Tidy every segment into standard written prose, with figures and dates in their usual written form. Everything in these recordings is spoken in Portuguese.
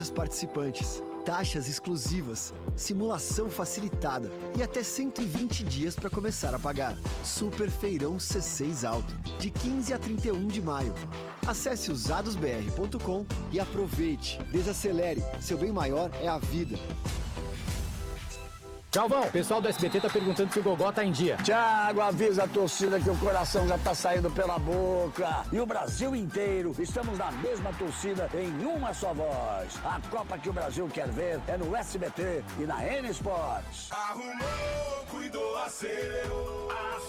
participantes, taxas exclusivas, simulação facilitada e até 120 dias para começar a pagar. Super Feirão C6 Auto, de 15 a 31 de maio. Acesse usadosbr.com e aproveite. Desacelere, seu bem maior é a vida. Galvão, o pessoal do SBT tá perguntando se o Gogó tá em dia. Thiago, avisa a torcida que o coração já tá saindo pela boca. E o Brasil inteiro, estamos na mesma torcida, em uma só voz. A Copa que o Brasil quer ver é no SBT e na N Sports. Arrumou, cuidou, acelerou.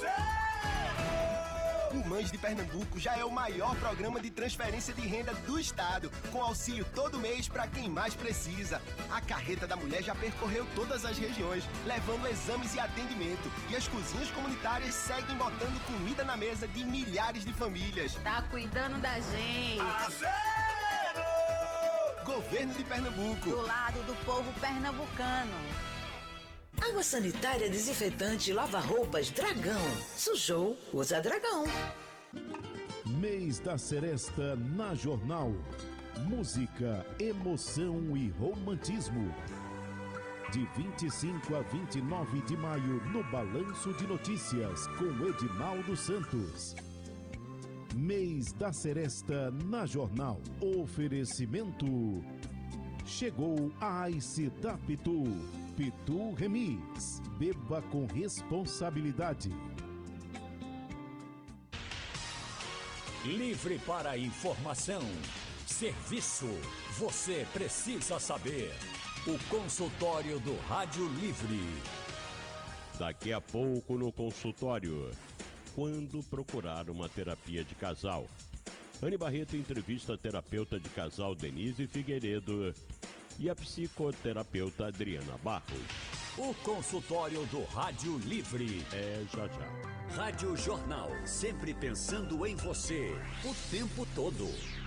O Mães de Pernambuco já é o maior programa de transferência de renda do estado, com auxílio todo mês para quem mais precisa. A Carreta da Mulher já percorreu todas as regiões, levando exames e atendimento. E as cozinhas comunitárias seguem botando comida na mesa de milhares de famílias. Tá cuidando da gente. Governo de Pernambuco. Do lado do povo pernambucano. Água sanitária, desinfetante, lava-roupas, Dragão. Sujou, usa Dragão. Mês da Seresta na Jornal. Música, emoção e romantismo. De 25 a 29 de maio, no Balanço de Notícias, com Edinaldo Santos. Mês da Seresta na Jornal. Oferecimento. Chegou a Ice da Pitu. Pitu Remix. Beba com responsabilidade. Livre para informação. Serviço. Você precisa saber. O consultório do Rádio Livre. Daqui a pouco no consultório. Quando procurar uma terapia de casal? Anne Barreto entrevista a terapeuta de casal Denise Figueiredo e a psicoterapeuta Adriana Barros. O consultório do Rádio Livre. É já já. Rádio Jornal, sempre pensando em você, o tempo todo.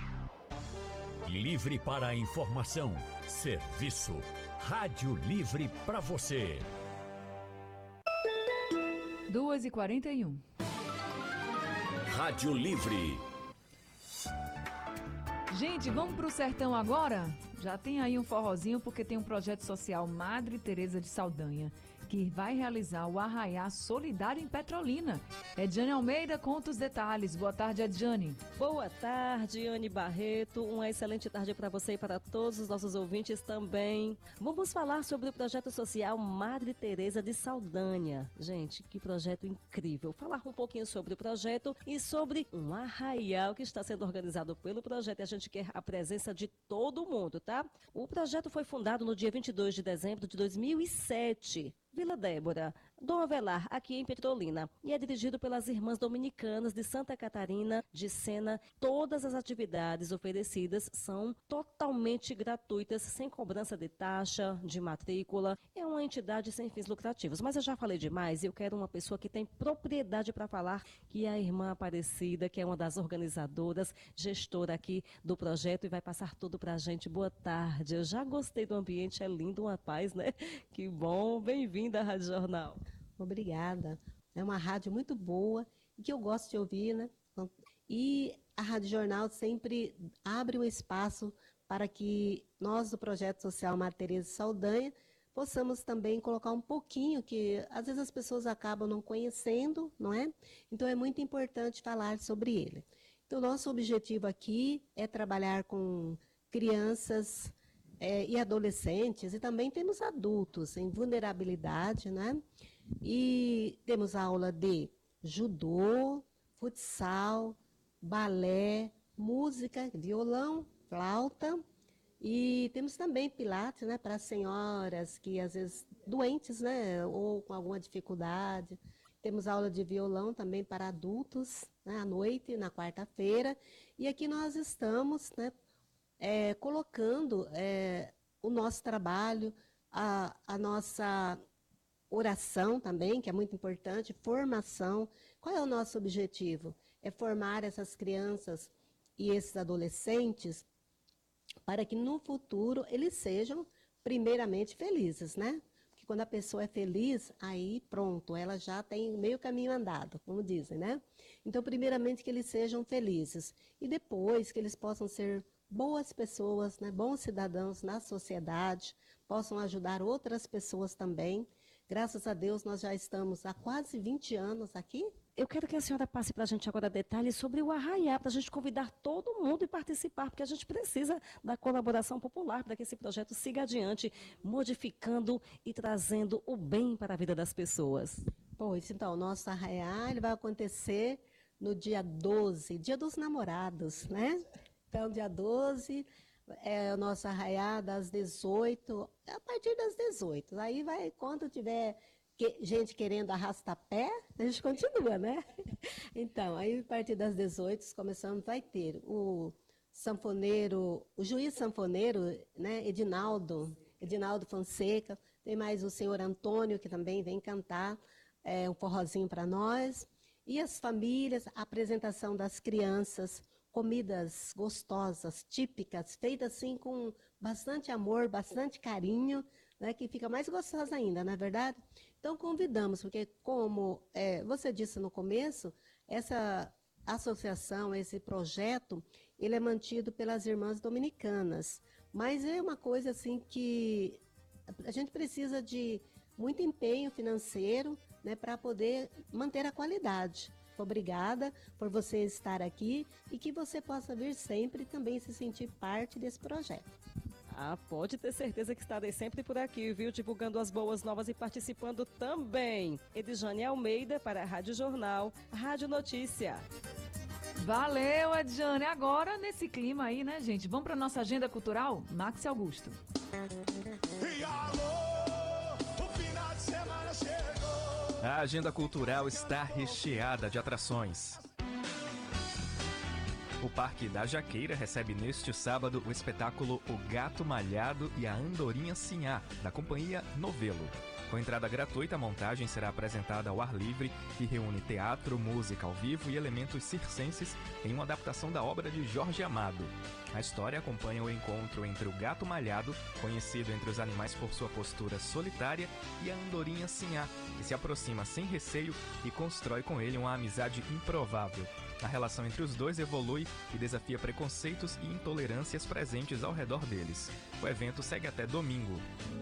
Livre para a informação. Serviço. Rádio Livre para você. 2h41. Rádio Livre. Gente, vamos pro sertão agora? Já tem aí um forrozinho porque tem um projeto social Madre Teresa de Saldanha que vai realizar o Arraiá Solidário em Petrolina. Ediane Almeida conta os detalhes. Boa tarde, Ediane. Boa tarde, Anne Barreto. Uma excelente tarde para você e para todos os nossos ouvintes também. Vamos falar sobre o projeto social Madre Teresa de Saldanha. Gente, que projeto incrível. Falar um pouquinho sobre o projeto e sobre um arraial que está sendo organizado pelo projeto. E a gente quer a presença de todo mundo, tá? O projeto foi fundado no dia 22 de dezembro de 2007. Vila Débora, Dom Avelar, aqui em Petrolina, e é dirigido pelas Irmãs Dominicanas de Santa Catarina de Sena. Todas as atividades oferecidas são totalmente gratuitas, sem cobrança de taxa, de matrícula. É uma entidade sem fins lucrativos. Mas eu já falei demais e eu quero uma pessoa que tem propriedade para falar, que é a irmã Aparecida, que é uma das organizadoras, gestora aqui do projeto e vai passar tudo para a gente. Boa tarde. Eu já gostei do ambiente, é lindo, uma paz, né? Que bom, bem-vindo da Rádio Jornal. Obrigada. É uma rádio muito boa e que eu gosto de ouvir, né? E a Rádio Jornal sempre abre um espaço para que nós do Projeto Social Madre Teresa de Saldanha possamos também colocar um pouquinho que às vezes as pessoas acabam não conhecendo, não é? Então é muito importante falar sobre ele. Então nosso objetivo aqui é trabalhar com crianças e adolescentes, e também temos adultos em vulnerabilidade, né? E temos aula de judô, futsal, balé, música, violão, flauta, e temos também pilates, né, para senhoras que às vezes doentes, né, ou com alguma dificuldade. Temos aula de violão também para adultos, né, à noite, na quarta-feira, e aqui nós estamos, né, colocando o nosso trabalho, a nossa oração também, que é muito importante, formação. Qual é o nosso objetivo? É formar essas crianças e esses adolescentes para que no futuro eles sejam primeiramente felizes, né? Porque quando a pessoa é feliz, aí pronto, ela já tem meio caminho andado, como dizem, né? Então, primeiramente que eles sejam felizes e depois que eles possam ser boas pessoas, né, bons cidadãos na sociedade, possam ajudar outras pessoas também. Graças a Deus, nós já estamos há quase 20 anos aqui. Eu quero que a senhora passe para a gente agora detalhes sobre o Arraiá, para a gente convidar todo mundo e participar, porque a gente precisa da colaboração popular para que esse projeto siga adiante, modificando e trazendo o bem para a vida das pessoas. Pois, então, o nosso Arraiá ele vai acontecer no dia 12, dia dos namorados, né? Então, dia 12 é o nosso Arraiá das 18, a partir das 18. Aí vai, quando tiver gente querendo arrastar pé, a gente continua, né? Então, aí a partir das 18 começamos, vai ter o sanfoneiro, o juiz sanfoneiro, né, Edinaldo Fonseca, tem mais o senhor Antônio, que também vem cantar um forrozinho para nós, e as famílias, a apresentação das crianças, comidas gostosas, típicas, feitas assim com bastante amor, bastante carinho, né, que fica mais gostosa ainda, não é verdade? Então convidamos, porque como você disse no começo, essa associação, esse projeto, ele é mantido pelas Irmãs Dominicanas, mas é uma coisa assim que a gente precisa de muito empenho financeiro, né, para poder manter a qualidade. Obrigada por você estar aqui e que você possa vir sempre também se sentir parte desse projeto. Ah, pode ter certeza que estarei sempre por aqui, viu? Divulgando as boas novas e participando também. Edjane Almeida para a Rádio Jornal, Rádio Notícia. Valeu, Edjane. Agora, nesse clima aí, né, gente? Vamos para nossa agenda cultural? Max Augusto. E alô, o final de semana chegou. A agenda cultural está recheada de atrações. O Parque da Jaqueira recebe neste sábado o espetáculo O Gato Malhado e a Andorinha Sinhá, da companhia Novelo. Com entrada gratuita, a montagem será apresentada ao ar livre e reúne teatro, música ao vivo e elementos circenses em uma adaptação da obra de Jorge Amado. A história acompanha o encontro entre o gato malhado, conhecido entre os animais por sua postura solitária, e a andorinha Sinhá, que se aproxima sem receio e constrói com ele uma amizade improvável. A relação entre os dois evolui e desafia preconceitos e intolerâncias presentes ao redor deles. O evento segue até domingo.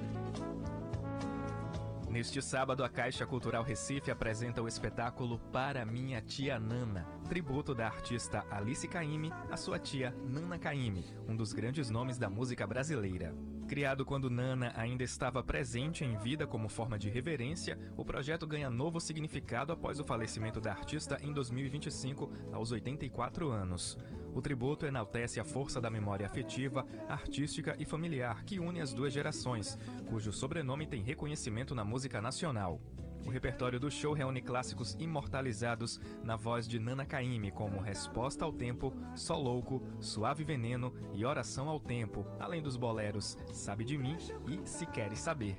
Neste sábado, a Caixa Cultural Recife apresenta o espetáculo Para Minha Tia Nana, tributo da artista Alice Caymmi à sua tia Nana Caymmi, um dos grandes nomes da música brasileira. Criado quando Nana ainda estava presente em vida como forma de reverência, o projeto ganha novo significado após o falecimento da artista em 2025, aos 84 anos. O tributo enaltece a força da memória afetiva, artística e familiar que une as duas gerações, cujo sobrenome tem reconhecimento na música nacional. O repertório do show reúne clássicos imortalizados na voz de Nana Caymmi, como Resposta ao Tempo, Só Louco, Suave Veneno e Oração ao Tempo, além dos boleros Sabe de Mim e Se Queres Saber.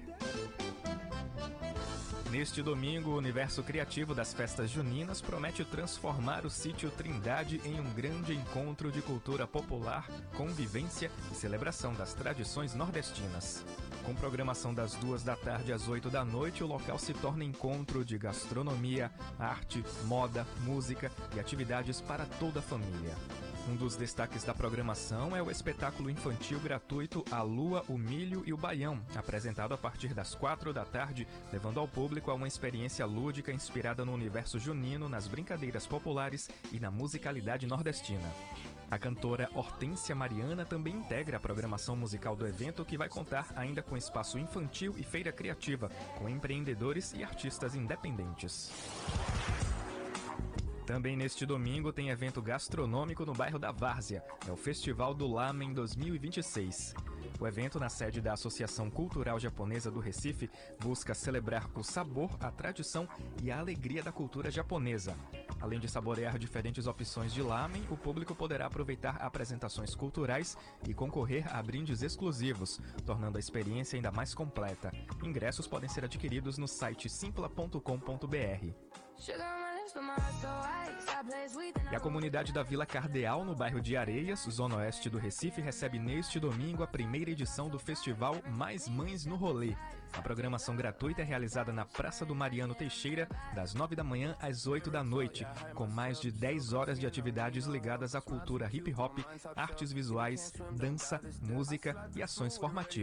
Neste domingo, o universo criativo das festas juninas promete transformar o sítio Trindade em um grande encontro de cultura popular, convivência e celebração das tradições nordestinas. Com programação das 14h às 20h, o local se torna encontro de gastronomia, arte, moda, música e atividades para toda a família. Um dos destaques da programação é o espetáculo infantil gratuito A Lua, o Milho e o Baião, apresentado a partir das 16h, levando ao público a uma experiência lúdica inspirada no universo junino, nas brincadeiras populares e na musicalidade nordestina. A cantora Hortência Mariana também integra a programação musical do evento, que vai contar ainda com espaço infantil e feira criativa, com empreendedores e artistas independentes. Também neste domingo tem evento gastronômico no bairro da Várzea, é o Festival do Lamen 2026. O evento, na sede da Associação Cultural Japonesa do Recife, busca celebrar o sabor, a tradição e a alegria da cultura japonesa. Além de saborear diferentes opções de lamen, o público poderá aproveitar apresentações culturais e concorrer a brindes exclusivos, tornando a experiência ainda mais completa. Ingressos podem ser adquiridos no site simpla.com.br. E a comunidade da Vila Cardeal, no bairro de Areias, zona oeste do Recife, recebe neste domingo a primeira edição do festival Mais Mães no Rolê. A programação gratuita é realizada na Praça do Mariano Teixeira, das 9 da manhã às 8 da noite, com mais de 10 horas de atividades ligadas à cultura hip-hop, artes visuais, dança, música e ações formativas.